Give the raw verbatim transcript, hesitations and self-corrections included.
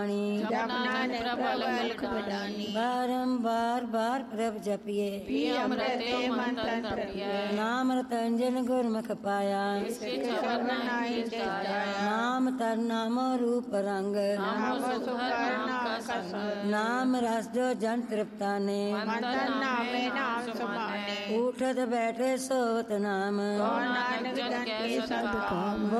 बारंबार बार प्रभ जपिए नाम रतंजन गुरमुख पाया नाम तर नामो रूप रंग नाम रस जो जन तृप्ता ने उठत बैठे सोवत नाम